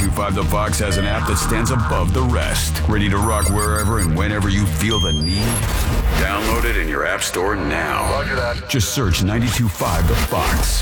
92.5 The Fox has an app that stands above the rest. Ready to rock wherever and whenever you feel the need? Download it in your app store now. Roger that. Just search 92.5 The Fox.